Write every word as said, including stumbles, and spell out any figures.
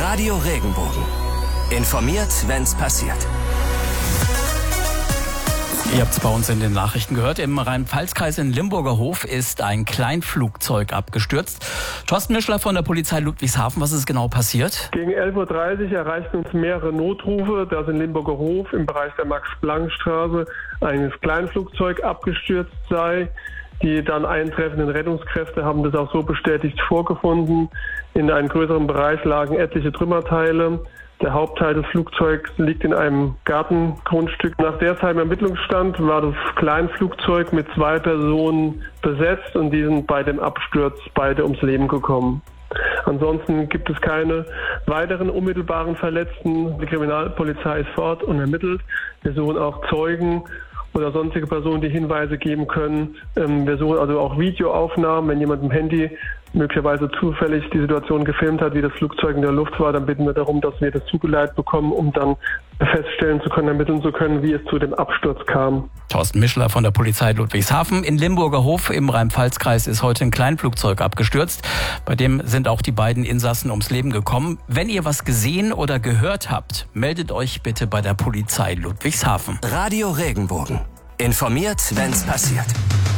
Radio Regenbogen. Informiert, wenn's passiert. Ihr habt es bei uns in den Nachrichten gehört. Im Rhein-Pfalz-Kreis in Limburger Hof ist ein Kleinflugzeug abgestürzt. Thorsten Mischler von der Polizei Ludwigshafen, was ist genau passiert? Gegen elf Uhr dreißig erreichten uns mehrere Notrufe, dass in Limburger Hof im Bereich der Max-Planck-Straße ein Kleinflugzeug abgestürzt sei. Die dann eintreffenden Rettungskräfte haben das auch so bestätigt vorgefunden. In einem größeren Bereich lagen etliche Trümmerteile. Der Hauptteil des Flugzeugs liegt in einem Gartengrundstück. Nach derzeitigem Ermittlungsstand war das Kleinflugzeug mit zwei Personen besetzt und die sind bei dem Absturz beide ums Leben gekommen. Ansonsten gibt es keine weiteren unmittelbaren Verletzten. Die Kriminalpolizei ist vor Ort und ermittelt. Wir suchen auch Zeugen oder sonstige Personen, die Hinweise geben können. Wir suchen also auch Videoaufnahmen. Wenn jemand im Handy möglicherweise zufällig die Situation gefilmt hat, wie das Flugzeug in der Luft war, dann bitten wir darum, dass wir das zugeleitet bekommen, um dann feststellen zu können, ermitteln zu können, wie es zu dem Absturz kam. Thorsten Mischler von der Polizei Ludwigshafen. In Limburger Hof im Rhein-Pfalz-Kreis ist heute ein Kleinflugzeug abgestürzt. Bei dem sind auch die beiden Insassen ums Leben gekommen. Wenn ihr was gesehen oder gehört habt, meldet euch bitte bei der Polizei Ludwigshafen. Radio Regenbogen. Informiert, wenn's passiert.